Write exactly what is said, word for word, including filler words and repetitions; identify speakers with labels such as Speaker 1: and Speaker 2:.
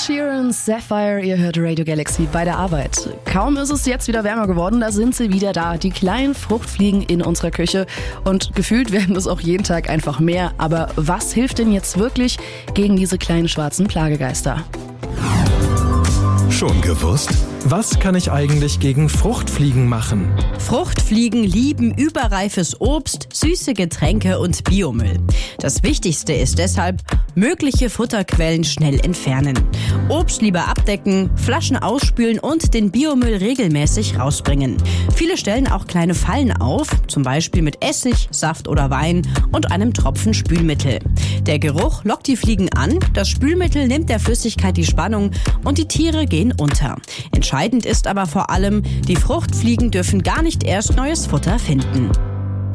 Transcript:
Speaker 1: Ed Sheeran, Sapphire, ihr hört Radio Galaxy bei der Arbeit. Kaum ist es jetzt wieder wärmer geworden, da sind sie wieder da, die kleinen Fruchtfliegen in unserer Küche. Und gefühlt werden es auch jeden Tag einfach mehr. Aber was hilft denn jetzt wirklich gegen diese kleinen schwarzen Plagegeister?
Speaker 2: Schon gewusst? Was kann ich eigentlich gegen Fruchtfliegen machen?
Speaker 3: Fruchtfliegen lieben überreifes Obst, süße Getränke und Biomüll. Das Wichtigste ist deshalb, mögliche Futterquellen schnell entfernen. Obst lieber abdecken, Flaschen ausspülen und den Biomüll regelmäßig rausbringen. Viele stellen auch kleine Fallen auf, zum Beispiel mit Essig, Saft oder Wein und einem Tropfen Spülmittel. Der Geruch lockt die Fliegen an, das Spülmittel nimmt der Flüssigkeit die Spannung und die Tiere gehen unter. Entscheidend ist aber vor allem, die Fruchtfliegen dürfen gar nicht erst neues Futter finden.